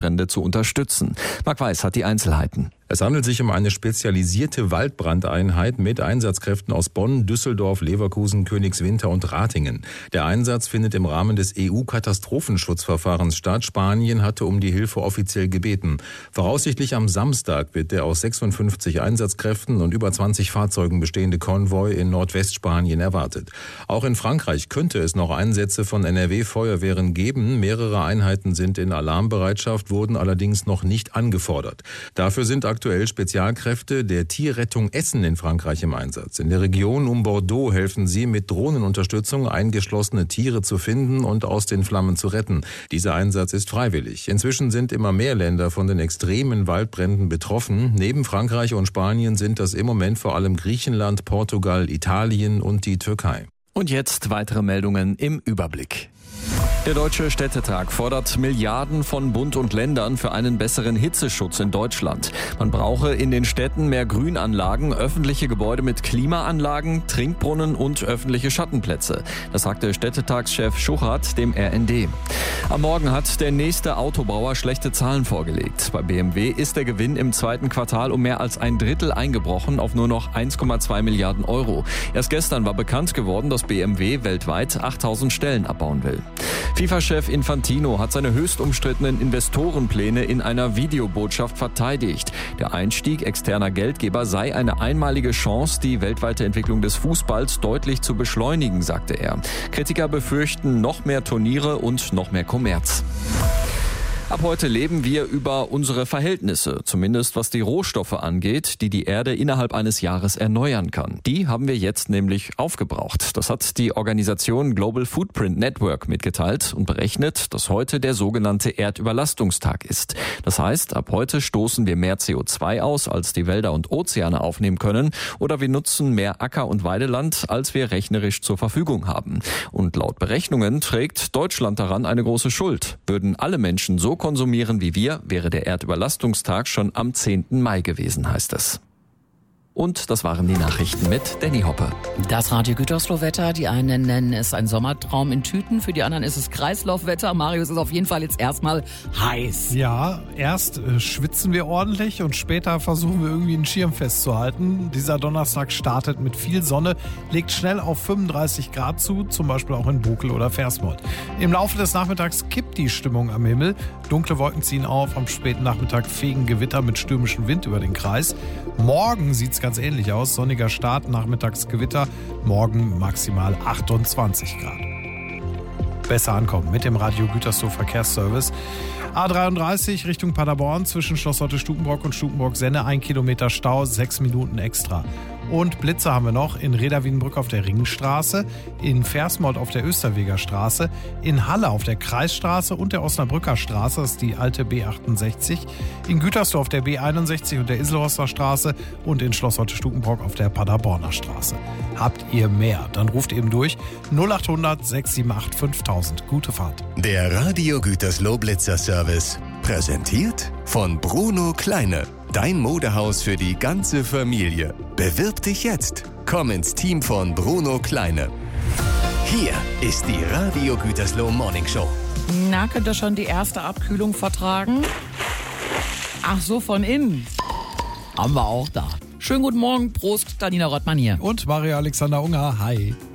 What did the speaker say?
Waldbrände zu unterstützen. Marc Weiß hat die Einzelheiten. Es handelt sich um eine spezialisierte Waldbrandeinheit mit Einsatzkräften aus Bonn, Düsseldorf, Leverkusen, Königswinter und Ratingen. Der Einsatz findet im Rahmen des EU-Katastrophenschutzverfahrens statt. Spanien hatte um die Hilfe offiziell gebeten. Voraussichtlich am Samstag wird der aus 56 Einsatzkräften und über 20 Fahrzeugen bestehende Konvoi in Nordwestspanien erwartet. Auch in Frankreich könnte es noch Einsätze von NRW-Feuerwehren geben. Mehrere Einheiten sind in Alarmbereitschaft, wurden allerdings noch nicht angefordert. Dafür sind aktuell Spezialkräfte der Tierrettung Essen in Frankreich im Einsatz. In der Region um Bordeaux helfen sie mit Drohnenunterstützung, eingeschlossene Tiere zu finden und aus den Flammen zu retten. Dieser Einsatz ist freiwillig. Inzwischen sind immer mehr Länder von den extremen Waldbränden betroffen. Neben Frankreich und Spanien sind das im Moment vor allem Griechenland, Portugal, Italien und die Türkei. Und jetzt weitere Meldungen im Überblick. Der Deutsche Städtetag fordert Milliarden von Bund und Ländern für einen besseren Hitzeschutz in Deutschland. Man brauche in den Städten mehr Grünanlagen, öffentliche Gebäude mit Klimaanlagen, Trinkbrunnen und öffentliche Schattenplätze. Das sagte Städtetagschef Schuchart dem RND. Am Morgen hat der nächste Autobauer schlechte Zahlen vorgelegt. Bei BMW ist der Gewinn im zweiten Quartal um mehr als ein Drittel eingebrochen auf nur noch 1,2 Milliarden Euro. Erst gestern war bekannt geworden, dass BMW weltweit 8000 Stellen abbauen will. FIFA-Chef Infantino hat seine höchst umstrittenen Investorenpläne in einer Videobotschaft verteidigt. Der Einstieg externer Geldgeber sei eine einmalige Chance, die weltweite Entwicklung des Fußballs deutlich zu beschleunigen, sagte er. Kritiker befürchten noch mehr Turniere und noch mehr Kommerz. Ab heute leben wir über unsere Verhältnisse, zumindest was die Rohstoffe angeht, die die Erde innerhalb eines Jahres erneuern kann. Die haben wir jetzt nämlich aufgebraucht. Das hat die Organisation Global Footprint Network mitgeteilt und berechnet, dass heute der sogenannte Erdüberlastungstag ist. Das heißt, ab heute stoßen wir mehr CO2 aus, als die Wälder und Ozeane aufnehmen können, oder wir nutzen mehr Acker- und Weideland, als wir rechnerisch zur Verfügung haben. Und laut Berechnungen trägt Deutschland daran eine große Schuld. Würden alle Menschen so konsumieren wie wir, wäre der Erdüberlastungstag schon am 10. Mai gewesen, heißt es. Und das waren die Nachrichten mit Danny Hoppe. Das Radio Gütersloh-Wetter, die einen nennen es ein Sommertraum in Tüten, für die anderen ist es Kreislaufwetter. Marius, ist auf jeden Fall jetzt erstmal heiß. Ja, erst schwitzen wir ordentlich und später versuchen wir irgendwie einen Schirm festzuhalten. Dieser Donnerstag startet mit viel Sonne, legt schnell auf 35 Grad zu, zum Beispiel auch in Bokel oder Versmold. Im Laufe des Nachmittags kippt die Stimmung am Himmel. Dunkle Wolken ziehen auf, am späten Nachmittag fegen Gewitter mit stürmischem Wind über den Kreis. Morgen sieht es ganz ähnlich aus. Sonniger Start, nachmittags Gewitter, morgen maximal 28 Grad. Besser ankommen mit dem Radio Gütersloh Verkehrsservice. A33 Richtung Paderborn zwischen Schloss Lotte-Stukenbrock und Stukenbrock-Senne 1 Kilometer Stau, 6 Minuten extra. Und Blitze haben wir noch in Reda-Wiedenbrück auf der Ringstraße, in Versmold auf der Österweger Straße, in Halle auf der Kreisstraße und der Osnabrücker Straße, das ist die alte B68, in Gütersloh auf der B61 und der Iselhorster Straße und in Schloss Lotte-Stukenbrock auf der Paderborner Straße. Habt ihr mehr? Dann ruft eben durch 0800 678 5000. Gute Fahrt. Der Radio Gütersloh Blitzer Service. Präsentiert von Bruno Kleine. Dein Modehaus für die ganze Familie. Bewirb dich jetzt. Komm ins Team von Bruno Kleine. Hier ist die Radio Gütersloh Morning Show. Na, könnt ihr schon die erste Abkühlung vertragen? Ach so, von innen. Haben wir auch da. Schönen guten Morgen, Prost, Danina Rottmann hier. Und Mario Alexander Unger, hi.